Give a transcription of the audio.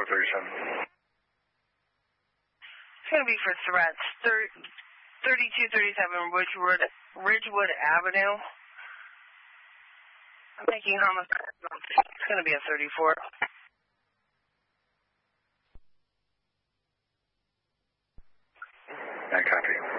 It's going to be for threats. 3237 Ridgewood Avenue. I'm thinking homicide. It's going to be a 34. I copy.